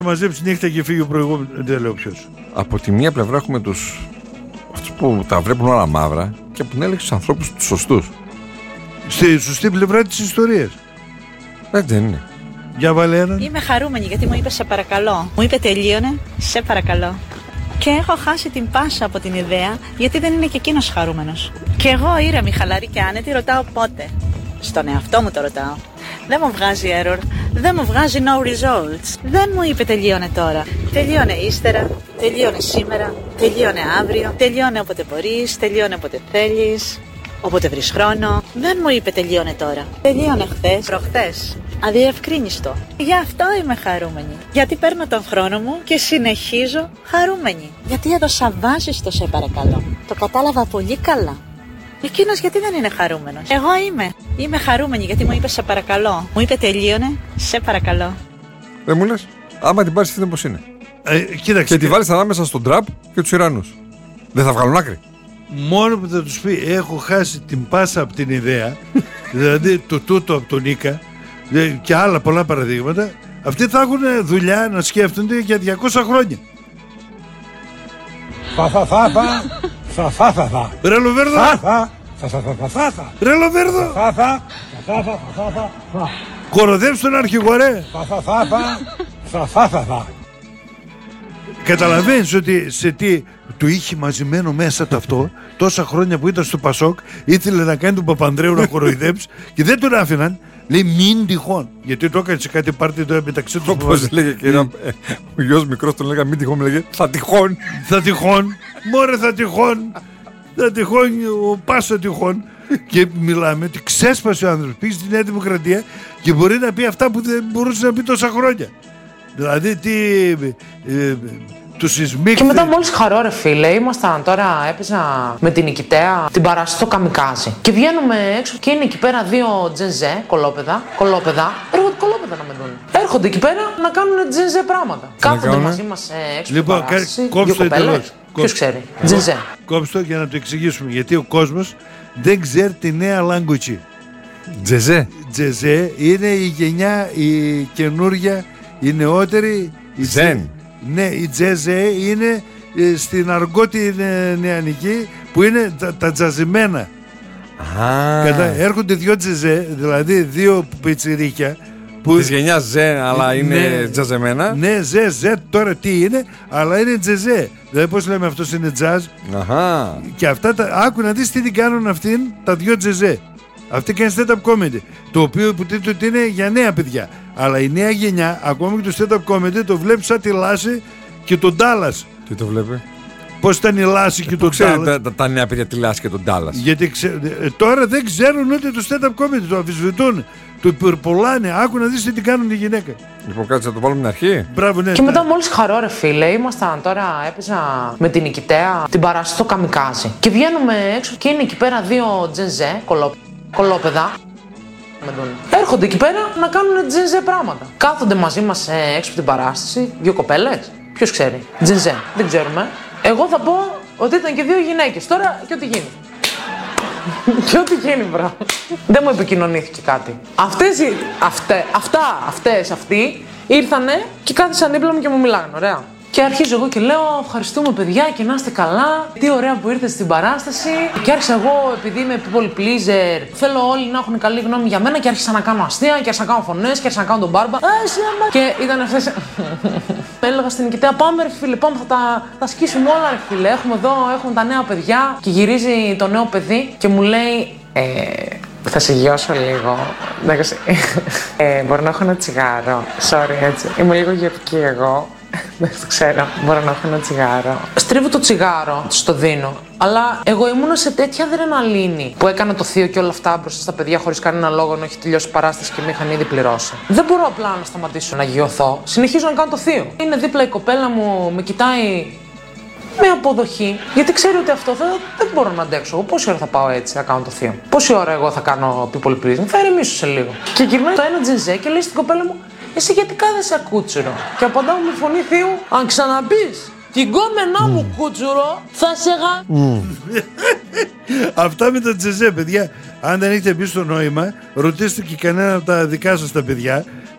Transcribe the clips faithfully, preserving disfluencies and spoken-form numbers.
μαζέψει νύχτα και φύγει ο προηγούμενος. Δεν λέω ποιος. Από τη μία πλευρά έχουμε τους αυτούς που τα βλέπουν όλα μαύρα και από την άλλη τους ανθρώπους τους σωστούς. Στη σωστή πλευρά της ιστορίας. Ε, δεν είναι. Για βάλε έναν. Είμαι χαρούμενη γιατί μου είπε σε παρακαλώ. Μου είπε τελείωνε, σε παρακαλώ. Και έχω χάσει την πάσα από την ιδέα γιατί δεν είναι και εκείνος χαρούμενος. Και εγώ ήρεμη, χαλαρή και άνετη ρωτάω πότε. Στον εαυτό μου το ρωτάω. Δεν μου βγάζει error, δεν μου βγάζει no results. Δεν μου είπε τελείωνε τώρα. Τελείωνε ύστερα, τελείωνε σήμερα, τελείωνε αύριο, τελείωνε όποτε μπορείς, τελείωνε όποτε θέλεις, όποτε βρεις χρόνο. Δεν μου είπε τελείωνε τώρα. Τελείωνε χθες, προχθές. Αδιευκρίνιστο. Γι' αυτό είμαι χαρούμενη. Γιατί παίρνω τον χρόνο μου και συνεχίζω χαρούμενη. Γιατί έδωσα βάση στο σε παρακαλώ. Το κατάλαβα πολύ καλά. Εκείνος γιατί δεν είναι χαρούμενος. Εγώ είμαι. Είμαι χαρούμενη γιατί μου είπε σε παρακαλώ. Μου είπε τελείωνε, σε παρακαλώ. Δεν μου λες, άμα την πάρεις αυτή πώς είναι. Ε, κοίταξε. Και τη βάλεις ανάμεσα στον τραπ και τους Ιρανούς. Δεν θα βγάλουν άκρη. Μόνο που θα τους πει έχω χάσει την πάσα από την ιδέα, δηλαδή το τούτο από τον Νίκα και άλλα πολλά παραδείγματα, αυτοί θα έχουν δουλειά να σκέφτονται για διακόσια χρόνια. Θα θα θα θα θα θα θα θα Ρε Λοβέρδο! θα θα θα θα θα θα θα Ρε Λοβέρδο! θα θα θα θα θα θα Κοροδεύεις τον αρχηγό ρε! θα θα θα θα θα θα θα. Καταλαβαίνεις ότι σε τι του είχε μαζεμένο μέσα το αυτό τόσα χρόνια που ήταν στο Πασόκ, ήθελε να κάνει τον Παπανδρέου να κοροϊδέψει και δεν τον άφηναν. Λέει μην τυχόν. Γιατί το έκανε σε κάτι πάρτι τώρα μεταξύ του. Όπως λέγε και ένα, ο γιος μικρός τον λέγα μην τυχόν, με λέγε θα τυχόν. Θα τυχόν. Μωρέ θα τυχόν. Θα τυχόν ο Πάσο τυχόν. Και μιλάμε ότι ξέσπασε ο άνθρωπος. Πήγε στη Νέα Δημοκρατία και μπορεί να πει αυτά που δεν μπορούσε να πει τόσα χρόνια. Δηλαδή τι. Ε, Και μετά μόλις χαρώ ρε φίλε, ήμασταν τώρα, έπαιζα με την Νικητέα την παράσταση στο Καμικάζι. Και βγαίνουμε έξω και είναι εκεί πέρα δύο τζεζέ, κολόπεδα, κολόπεδα, έρχονται κολόπεδα να με δουν. Έρχονται εκεί πέρα να κάνουν τζεζέ πράγματα. Κάθονται μαζί μας έξω λοιπόν, στην παράσταση, κόψτε το εντελώς. Ποιος ξέρει, τζεζέ. Κόψτε το για να το εξηγήσουμε, γιατί ο κόσμος δεν ξέρει τη νέα language. Τζεζέ. Τζεζέ είναι η γενιά, η καινούρια, η νεότερη. Η Ζεν. Ναι, η τζεζέ είναι ε, στην αργό την ε, νεανική που είναι τα, τα τζαζιμένα. Α. Κατά, έρχονται δύο τζεζέ, δηλαδή δύο πιτσιρίκια που, της γενιάς ζε, αλλά είναι ναι, τζαζεμένα. Ναι, ζε, ζε, τώρα τι είναι, αλλά είναι τζεζέ. Δηλαδή πώς λέμε αυτός είναι τζαζ. Αχα. Και αυτά τα, άκου να δεις τι την κάνουν αυτήν τα δύο τζεζέ. Αυτή κάνει stand-up comedy, το οποίο υποτίθεται ότι είναι για νέα παιδιά. Αλλά η νέα γενιά, ακόμη και το stand-up comedy, το βλέπει σαν τη Λάση και τον Ντάλλας. Τι το βλέπει? Πώς ήταν η Λάση και τον Ντάλλας. Τα, τα, τα νέα παιδιά τη Λάση και τον Ντάλλας. Γιατί ξε, ε, τώρα δεν ξέρουν ούτε το stand-up comedy, το αμφισβητούν, το υπερπολάνε. Άκου να δεις τι κάνουν η γυναίκα. Λοιπόν, κάτσε να το βάλουμε την αρχή. Μπράβο, ναι. Και μετά μόλις χαρώ ρε φίλε, ήμασταν τώρα, έπαιζα με την Νικητέα την παράσταση στο Καμικάζι. Και βγαίνουμε έξω και είναι εκεί πέρα δύο τζεζέ, κολόπεδα. Κολόπεδα. Έρχονται εκεί πέρα να κάνουν τζεζέ πράγματα. Κάθονται μαζί μας ε, έξω από την παράσταση, δύο κοπέλες. Ποιος ξέρει. Τζεζέ. Δεν ξέρουμε. Εγώ θα πω ότι ήταν και δύο γυναίκες. Τώρα και ό,τι γίνει. Και ό,τι γίνει, μπρο. Δεν μου επικοινωνήθηκε κάτι. Αυτές, αυτέ, αυτά, αυτές, αυτοί ήρθανε και κάθισαν δίπλα μου και μου μιλάνε. Ωραία. Και αρχίζω εγώ και λέω ευχαριστούμε παιδιά και να είστε καλά. Τι ωραία που ήρθατε στην παράσταση. Και άρχισα εγώ, επειδή είμαι people pleaser, θέλω όλοι να έχουν καλή γνώμη για μένα. Και άρχισα να κάνω αστεία, και άρχισα να κάνω φωνές, και άρχισα να κάνω τον μπάρμπα. Και ήταν αυτές. Έλεγα στην Νικητέα, πάμε ρε φίλε, πάμε, θα τα, τα σκίσουμε όλα ρε φίλε. Έχουμε εδώ, έχουμε τα νέα παιδιά. Και γυρίζει το νέο παιδί και μου λέει. Ε, θα σε γιώσω λίγο. ε, μπορώ να έχω ένα τσιγάρο. Sorry, έτσι. Είμαι λίγο γευκή εγώ. Δεν το ξέρω, μπορώ να έχω ένα τσιγάρο. Στρίβω το τσιγάρο, της το δίνω. Αλλά εγώ ήμουν σε τέτοια αδρεναλίνη που έκανα το θείο και όλα αυτά μπροστά στα παιδιά χωρίς κανένα λόγο να έχει τελειώσει η παράσταση και με είχαν ήδη πληρώσει. Δεν μπορώ απλά να σταματήσω να γιωθώ. Συνεχίζω να κάνω το θείο. Είναι δίπλα η κοπέλα μου, με κοιτάει με αποδοχή. Γιατί ξέρει ότι αυτό θα, δεν μπορώ να αντέξω. Εγώ πόση ώρα θα πάω έτσι να κάνω το θείο. Πόση ώρα εγώ θα κάνω people pleasing. Θα ηρεμήσω σε λίγο. Και γυρνάει το ένα τζεζέ και λέει στην κοπέλα μου. Εσύ γιατί κάθεσαι κούτσουρο? Και απαντάω με φωνή θείου, αν ξαναπείς την κόμενά μου mm. κούτσουρο, θα σε γα... Mm. Αυτά με τα τζεζέ, παιδιά. Αν δεν έχετε μπει στο νόημα, ρωτήστε και κανένα από τα δικά σας τα παιδιά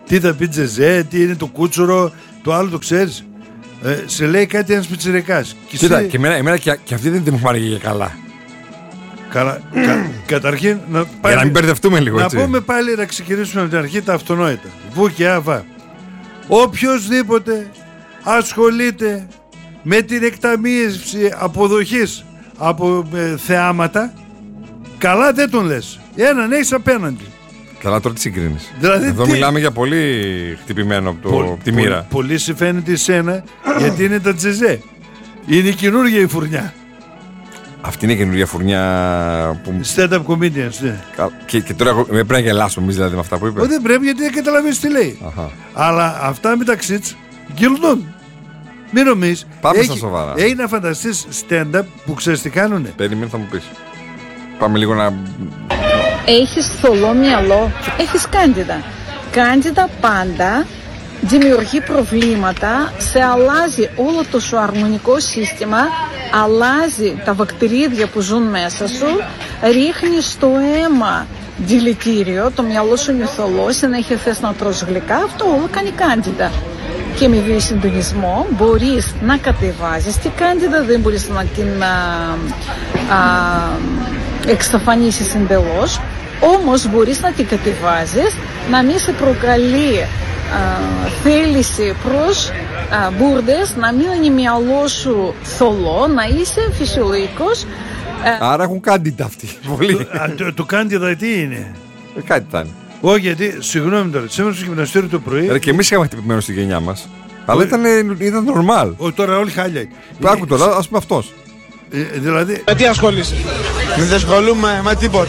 τι θα πει Τζεζέ, τι είναι το κούτσουρο, το άλλο το ξέρεις. Ε, σε λέει κάτι ένας πιτσιρικάς. Κοίτα, εσύ... και εμένα, εμένα και, και αυτή δεν μου άρεγε καλά. Καλά, κα, καταρχήν να, πάλι, για να μην μπερδευτούμε λίγο να έτσι. πούμε πάλι να ξεκινήσουμε από την αρχή τα αυτονόητα. Βου και άβα. Οποιοςδήποτε ασχολείται με την εκταμείευση αποδοχής από ε, θεάματα, καλά δεν τον λες. Έναν έχεις απέναντι. Καλά, τώρα τι συγκρίνεις. Δηλαδή, εδώ τι... μιλάμε για πολύ χτυπημένο από, το, Πο, από τη μοίρα. Πο, πολύ σε φαίνεται εσένα γιατί είναι τα Τζεζέ. Είναι η καινούργια η φουρνιά. Αυτή είναι η καινούργια φουρνιά που... Stand-up comedians, ναι. Και, και τώρα πρέπει να γελάσουμε εμείς δηλαδή με αυτά που είπε. Ο, δεν πρέπει γιατί δεν καταλαβαίνεις τι λέει. Αχα. Αλλά αυτά μεταξύ της γκυλνούν. Μην νομίζεις. Πάμε έχει, στα σοβαρά. Έχει να φανταστείς stand-up που ξέρεις τι κάνουνε. Περιμένει θα μου πεις. Πάμε λίγο να... Έχεις θολό μυαλό, έχεις Κάντιδα. Κάντιδα πάντα δημιουργεί προβλήματα, σε αλλάζει όλο το σου αρμονικό σύστημα, αλλάζει τα βακτηρίδια που ζουν μέσα σου, ρίχνει στο αίμα δηλητήριο, το μυαλό σου είναι θολό, συνέχεια θες να τρως γλυκά, αυτό όλο κάνει Κάντιδα. Και με βιοσυντονισμό μπορείς να κατεβάζεις την Κάντιδα, δεν μπορείς να την α, α, εξαφανίσεις εντελώς, όμως μπορείς να την κατεβάζεις, να μην σε προκαλεί α, θέληση προς α, μπουρδες, να μην είναι μυαλό σου θολό, να είσαι φυσιολογικός. Άρα έχουν Κάντιδα αυτοί. Πολύ. Το, το Κάντιδα τι είναι? Ε, κάτι ήταν. Όχι, γιατί, συγγνώμη τώρα, σήμερα στο γυμναστήριο το πρωί. Ε, και εμείς είχαμε χτυπημένο στη γενιά μας. Αλλά ήταν, ήταν normal. Όχι, τώρα όλοι χάλια. Άκου τώρα, ας πούμε αυτός. Ε, δηλαδή. Με τι ασχολείσαι? Δεν ασχολούμαι με τίποτα.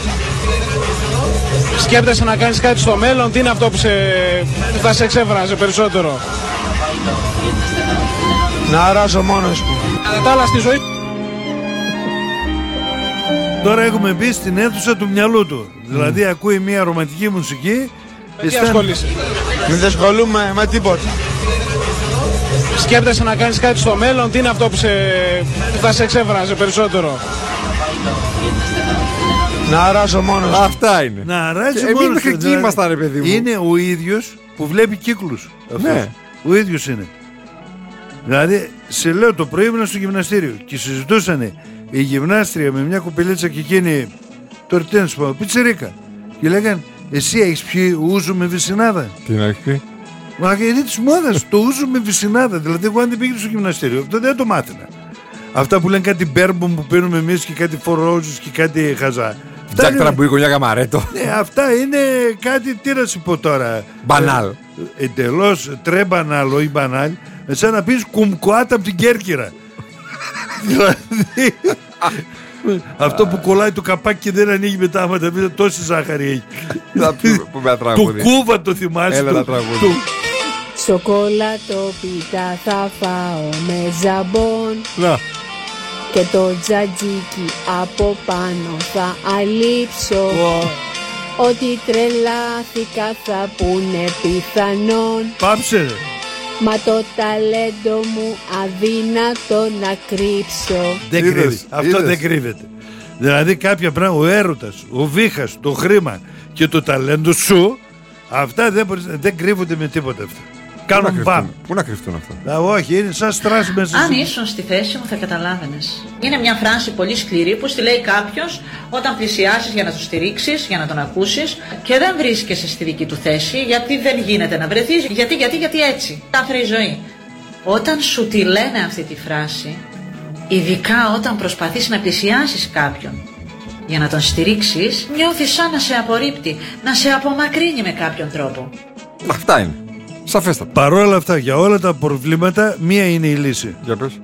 Σκέπτεσαι να κάνεις κάτι στο μέλλον, τι είναι αυτό που, σε, που θα σε εξέφραζε περισσότερο? Να αράζω μόνος μου. Τα άλλα στη ζωή. Τώρα έχουμε μπει στην αίθουσα του μυαλού του. Mm. Δηλαδή ακούει μια ρομαντική μουσική. Με τι ασχολείσαι? Δεν ασχολούμαι με τίποτα. Σκέπτεσαι να κάνεις κάτι στο μέλλον, τι είναι αυτό που, σε, που θα σε εξέφραζε περισσότερο? Να αράζω μόνος. Αυτά είναι. Να αράζει μόνος. Εμείς μέχρι δηλαδή, εκεί ήμασταν, ρε παιδί μου. Είναι ο ίδιος που βλέπει κύκλους. Ναι. Ο ίδιος είναι. Δηλαδή, σε λέω το πρωί ήμουν στο γυμναστήριο και συζητούσανε η γυμνάστρια με μια κοπελίτσα και εκείνη το ρτένς που πιτσιρίκα. Και λέγαν, εσύ έχεις πιει ούζο με βυσσινάδα? Τι να έχει πει? Μα είναι της μόδας, το ούζο με βυσσινάδα. Δηλαδή, εγώ αν δεν πήγαινε στο γυμναστήριο, αυτό δεν το μάθαινα. Αυτά που λένε κάτι μπέρμπομ που πίνουμε εμείς και κάτι φορόζους και κάτι χαζά. Τζακ τραμπουίκο, μια γαμαρέτο. Ναι, αυτά είναι κάτι, τι να σου πω τώρα. Μπανάλ. Ε, εντελώς τρέμπανάλ, όχι μπανάλ. Σαν να πεις κουμκουάτα από την Κέρκυρα. Δηλαδή, αυτό που κολλάει το καπάκι και δεν ανοίγει μετά, άμα τα πείτε, τόση ζάχαρη έχει. Το κούβα το θυμάσαι. Έλα να τραγούδι. Σοκολάτο πίτα θα φάω με ζαμπόν. Να. Και το τζατζίκι από πάνω θα αλείψω. Wow. Ότι τρελάθηκα θα πούνε πιθανόν. Πάψε ρε. Μα το ταλέντο μου αδύνατο να κρύψω. Δεν είδες, κρύβεται. Αυτό είδες. δεν κρύβεται. Δηλαδή κάποια πράγματα, ο έρωτας, ο βήχας, το χρήμα και το ταλέντο σου, αυτά δεν, μπορείς, δεν κρύβονται με τίποτα αυτά. Κάνουν μπαμ. Πού να κρυφτούν αυτά? Α, όχι, είναι σαν στράση μέσα. Αν ήσουν στη θέση μου θα καταλάβαινες. Είναι μια φράση πολύ σκληρή που στη λέει κάποιος όταν πλησιάσεις για να τον στηρίξεις, για να τον ακούσεις και δεν βρίσκεσαι στη δική του θέση γιατί δεν γίνεται να βρεθείς, γιατί, γιατί, γιατί έτσι. Κάθε η ζωή. Όταν σου τη λένε αυτή τη φράση, ειδικά όταν προσπαθείς να πλησιάσεις κάποιον για να τον στηρίξεις, νιώθεις σαν να σε απορρίπτει, να σε απομακρύνει με κάποιον τρόπο. Αυτά είναι. Σαφέστατα. Παρόλα αυτά, για όλα τα προβλήματα, μία είναι η λύση. Για πες.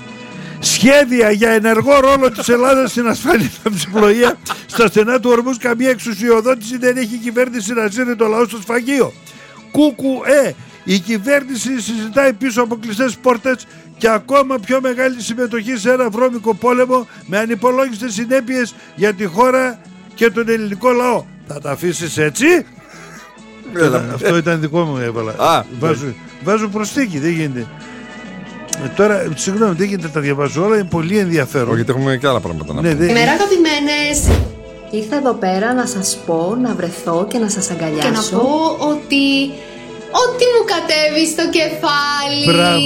Σχέδια για ενεργό ρόλο της Ελλάδας στην ασφάλεια ναυσιπλοεία στα στενά του ορμούς. Καμία εξουσιοδότηση δεν έχει η κυβέρνηση να ζήνει το λαό στο σφαγείο. Κούκου ε, η κυβέρνηση συζητάει πίσω από κλειστές πόρτες και ακόμα πιο μεγάλη συμμετοχή σε ένα βρώμικο πόλεμο με ανυπολόγιστες συνέπειες για τη χώρα και τον ελληνικό λαό. Θα τα αφήσεις έτσι? Έλα, Αυτό ήταν δικό μου, έβαλα. Α, βάζω, βάζω προσθήκη, δεν γίνεται. Ε, τώρα, συγγνώμη, δεν γίνεται να τα διαβάζω όλα, είναι πολύ ενδιαφέρον. Όχι, γιατί έχουμε και άλλα πράγματα να ναι, πούμε. Καλημέρα, αγαπημένες. Ήρθα εδώ πέρα να σας πω, να βρεθώ και να σας αγκαλιάσω. Και να πω ότι ό,τι μου κατέβει στο κεφάλι. Μπράβο.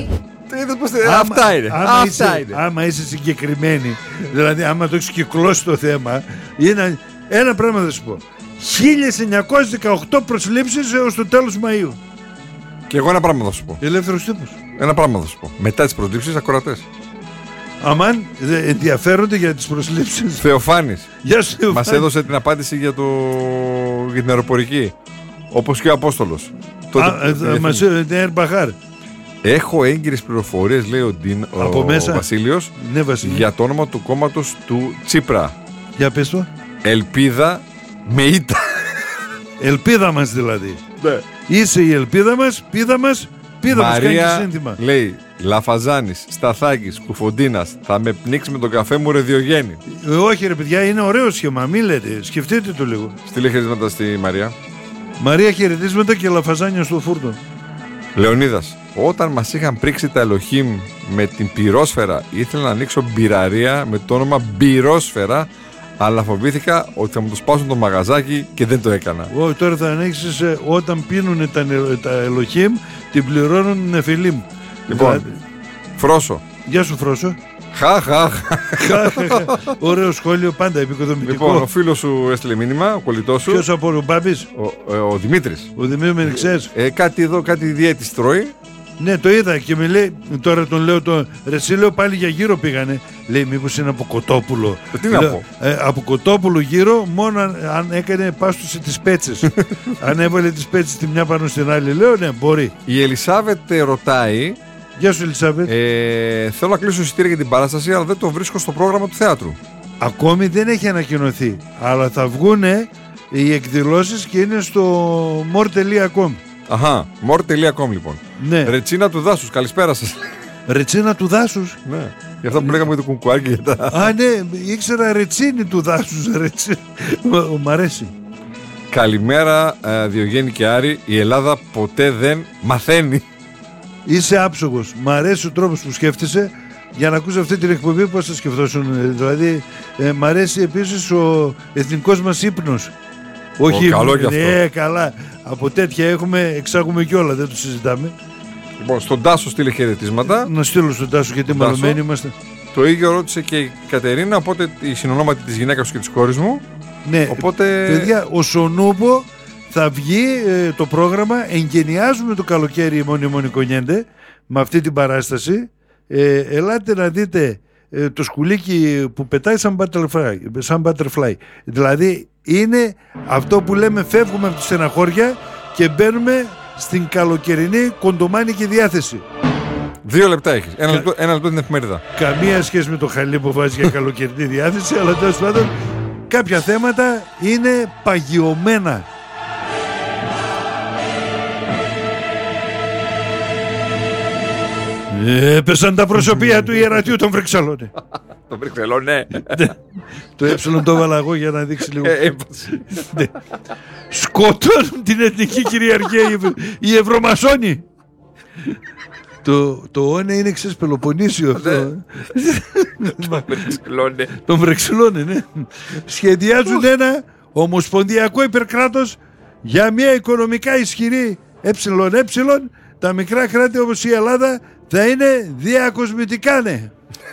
Άμα, αυτά είναι. Άμα, αυτά είσαι, είναι. άμα είσαι συγκεκριμένη, δηλαδή άμα το έχεις κυκλώσει το θέμα, είναι ένα πράγμα θα σου πω. χίλια εννιακόσιες δεκαοκτώ προσλήψεις έως το τέλος Μαΐου. Και εγώ ένα πράγμα θα σου πω. Ελεύθερος τύπος. Ένα πράγμα θα σου πω. Μετά τις προσλήψεις, ακροατές. Αμάν, ενδιαφέρονται για τις προσλήψεις. Θεοφάνης. Γεια σου, Θεοφάνη. Μας έδωσε την απάντηση για, το... για την αεροπορική. Όπως και ο Απόστολος. Μας έδωσε Μπαχάρ. Έχω έγκυρες πληροφορίες, λέει ο, Ντίν, Από ο μέσα. Βασίλειος, Ναι, Βασίλειο. για το όνομα του κόμματος του Τσίπρα. Για πες το. Ελπίδα με ήττα. Ελπίδα μας δηλαδή. Ναι. Είσαι η ελπίδα μας, πίδα μας, πίδα μας κάνει και Μαρία σύνθημα. λέει, Λαφαζάνης, Σταθάκης, Κουφοντίνας, θα με πνίξει με τον καφέ μου, ρε Διογέννη. Ε, όχι ρε παιδιά, είναι ωραίο σχήμα, μην λέτε, σκεφτείτε το λίγο. Στείλε χαιρετίσματα στη Μαρία. Μαρία, χαιρετίσματα και λαφαζάνια στο φούρνο. Λεωνίδας, όταν μας είχαν πρίξει τα Ελοχήμ με την πυρόσφαιρα, ήθελα να ανοίξω μπειραρία με το όνομα Μπυρόσφαιρα, αλλά φοβήθηκα ότι θα μου το σπάσουν το μαγαζάκι και δεν το έκανα. Όχι, τώρα θα ανοίξεις ε, όταν πίνουν τα, τα Ελοχήμ, την πληρώνουν Νεφιλίμ. Λοιπόν, Δηλαδή- Φρόσο. Γεια σου Φρόσο. Χα, χα, χα. Ωραίο σχόλιο, πάντα επικοδομητικό. Λοιπόν, ο φίλος σου έστειλε μήνυμα, ο κολλητός σου. Ποιος από ο Μπάμπης? Ο, ε, ο Δημήτρης. Ο Δημήτρης Μενιξές. Ε, κάτι εδώ, κάτι διέτης τρώει. Ναι, το είδα και με λέει, τώρα τον λέω, το, ρε εσύ λέω πάλι για γύρο πήγανε. Λέει μήπως είναι από Κοτόπουλο. Ε, τι να Λέω, πω. Ε, από Κοτόπουλο γύρω μόνο αν, αν έκανε πάστοση τις πέτσες. Αν έβαλε τις πέτσες τη μια πάνω στην άλλη. Λέω ναι, μπορεί. Η Ελισάβετ ρωτάει, Γεια σου Ελισάβετ. ε, θέλω να κλείσω εισιτήρια για την παράσταση, αλλά δεν το βρίσκω στο πρόγραμμα του θεάτρου. Ακόμη δεν έχει ανακοινωθεί. Αλλά θα βγουνε οι εκδηλώσεις και είναι στο more τελεία com. Αχα, more τελεία com λοιπόν. Ναι. Ρετσίνα του δάσους, καλησπέρα σας. Ρετσίνα του δάσους. Ναι. Για αυτά που λέγαμε για το κουκουάκι και τα... Α, ναι, ήξερα ρετσίνη του δάσους. Ρετσίνη. Μ' μ' αρέσει. Καλημέρα, ε, Διογέννη και Άρη. Η Ελλάδα ποτέ δεν μαθαίνει. Είσαι άψογος. Μ' αρέσει ο τρόπος που σκέφτεσαι για να ακούς αυτή την εκπομπή. Πώς θα σκεφτόσουν. Δηλαδή, ε, μ' αρέσει επίσης ο εθνικός μας ύπνος. Όχι, καλό κι αυτό. ναι, καλά. Από τέτοια έχουμε, εξάγουμε κιόλα, δεν το συζητάμε. Λοιπόν, στον Τάσο στείλε χαιρετίσματα. Να στείλω στον Τάσο γιατί Τάσο. μαλωμένοι είμαστε. Το ίδιο ρώτησε και η Κατερίνα, οπότε η συνονόματη της γυναίκας και της κόρης μου. Ναι, Οπότε... παιδιά, ο Σονούπο θα βγει ε, το πρόγραμμα. Εγκαινιάζουμε το καλοκαίρι μόνοι μόνοι κονιέντε με αυτή την παράσταση. Ε, ελάτε να δείτε ε, το σκουλίκι που πετάει σαν butterfly, σαν butterfly. Δηλαδή είναι αυτό που λέμε, φεύγουμε από τη στεναχώρια και μπαίνουμε στην καλοκαιρινή κοντομάνικη διάθεση. Δύο λεπτά έχεις. Ένα, Κα... λεπτό, ένα λεπτό την εφημερίδα. Καμία σχέση με το χαλί που βάζει για καλοκαιρινή διάθεση, αλλά τέλος πάντων κάποια θέματα είναι παγιωμένα. Έπεσαν τα προσωπία του ιερατείου των Βρυξελών. Το Βρυξελό, ναι. Το ε το έβαλα εγώ για να δείξει λίγο. Ε, Ναι. Σκοτώνουν την εθνική κυριαρχία οι- οι Ευρωμασόνοι. Το, το όνε είναι ξέρεις Πελοποννήσιο αυτό. Βρυξελό, ναι. Των Βρυξελών, ναι. Σχεδιάζουν ένα ομοσπονδιακό υπερκράτος για μια οικονομικά ισχυρή ε, ε, τα μικρά κράτη όπως η Ελλάδα θα είναι διακοσμητικά, ναι.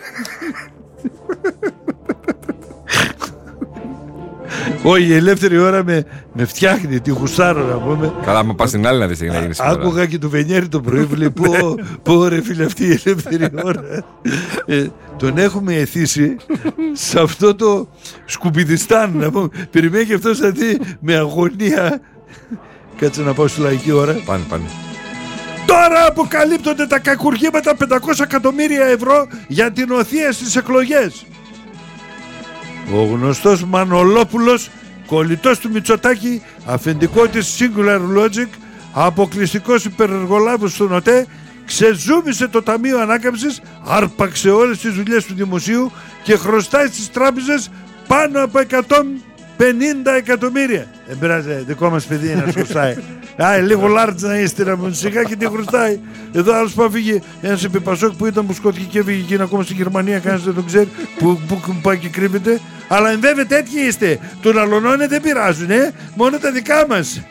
Όχι, η ελεύθερη ώρα με, με φτιάχνει, τη γουστάρω να πούμε. Καλά, μα πας στην άλλη να δεις τι να γίνει σήμερα. Άκουγα και του Βενιέρη το πρωί, βλέπω, πω ρε φίλε αυτή η ελεύθερη ώρα. Ε, τον έχουμε εθίσει σε αυτό το σκουπιδιστάν, να πούμε. Περιμένει και αυτός να δει με αγωνία. Κάτσε να πάω στη λαϊκή ώρα. Πάνε, πάνε. Τώρα αποκαλύπτονται τα κακουργήματα πεντακόσια εκατομμύρια ευρώ για την οθεία στις εκλογές. Ο γνωστός Μανολόπουλος, κολλητός του Μητσοτάκη, αφεντικό της Singular Logic, αποκλειστικός υπερεργολάβος του ΝΟΤΕ, ξεζούμισε το Ταμείο Ανάκαμψης, άρπαξε όλες τις δουλειές του δημοσίου και χρωστάει στις τράπεζες πάνω από εκατό πενήντα εκατομμύρια. Δεν πειράζει, δικό μας παιδί να σου χρωστάει. Α, λίγο λάρτς να είστε να μου σιγά και τι χρωστάει. Εδώ άλλος που έφυγε, ένας επί Πασόκ που ήταν που σκότηκε και έφυγε και είναι ακόμα στη Γερμανία, κανένας δεν τον ξέρει, που, που πάει και κρύβεται. Αλλά εν βέβαια τέτοιοι είστε. Τον αλωνώνε δεν πειράζουν, ε, μόνο τα δικά μας.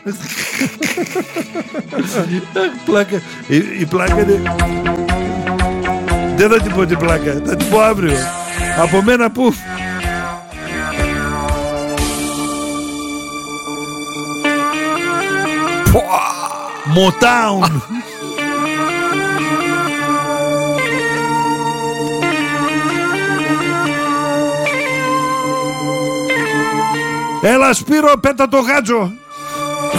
Πλάκα. Η, η πλάκα είναι... Δεν θα την πω την πλάκα, θα την πω αύριο. Από μένα που... Motown. Έλα Σπύρο, πέτα το γάτζο.